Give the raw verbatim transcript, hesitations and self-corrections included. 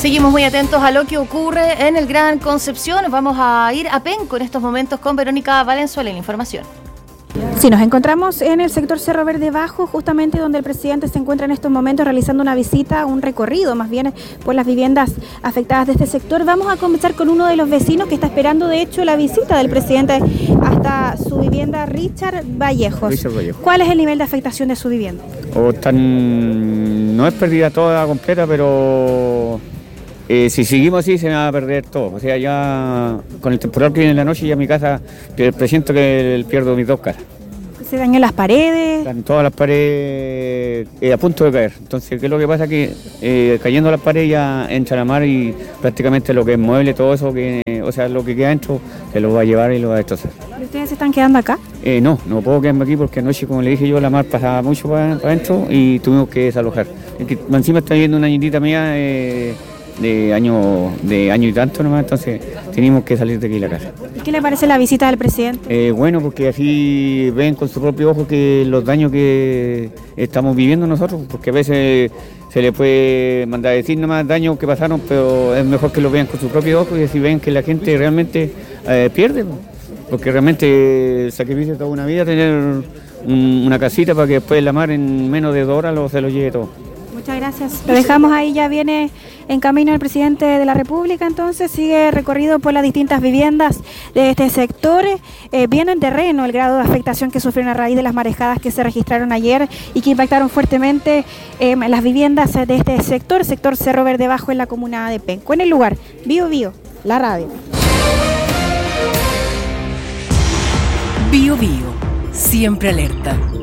Seguimos muy atentos a lo que ocurre en el Gran Concepción. Vamos a ir a Penco en estos momentos con Verónica Valenzuela en la información. Sí, nos encontramos en el sector Cerro Verde Bajo, justamente donde el presidente se encuentra en estos momentos realizando una visita, un recorrido más bien por las viviendas afectadas de este sector. Vamos a conversar con uno de los vecinos que está esperando de hecho la visita del presidente hasta su vivienda, Richard Vallejos. Richard Vallejos. ¿Cuál es el nivel de afectación de su vivienda? O tan, no es pérdida toda completa, pero eh, si seguimos así se me va a perder todo. O sea, ya con el temporal que viene en la noche ya mi casa, presiento que pierdo mis dos casas. ¿Se dañó las paredes? Están todas las paredes eh, a punto de caer. Entonces, ¿qué es lo que pasa? Que eh, cayendo las paredes ya entra la mar y prácticamente lo que es mueble, todo eso, que, o sea, lo que queda dentro, se lo va a llevar y lo va a destrozar. ¿Y ustedes se están quedando acá? Eh, no, no puedo quedarme aquí porque anoche, como le dije yo, la mar pasaba mucho para, para adentro y tuvimos que desalojar. Es que encima está viendo una niñita mía eh, de año de año y tanto nomás, entonces teníamos que salir de aquí de la casa. ¿Y qué le parece la visita del presidente? Eh, bueno, porque así ven con su propio ojo que los daños que estamos viviendo nosotros, porque a veces se le puede mandar a decir nomás daños que pasaron, pero es mejor que lo vean con su propio ojo y así ven que la gente realmente eh, pierde, porque realmente el sacrificio de toda una vida tener un, una casita para que después la mar en menos de dos horas lo, se lo lleve todo. Muchas gracias. Lo dejamos ahí, ya viene en camino el presidente de la República, entonces sigue recorrido por las distintas viviendas de este sector. Eh, viene en terreno el grado de afectación que sufrieron a raíz de las marejadas que se registraron ayer y que impactaron fuertemente eh, las viviendas de este sector, sector Cerro Verde Bajo en la comuna de Penco. En el lugar, Bio Bio, la radio. Bio Bio, siempre alerta.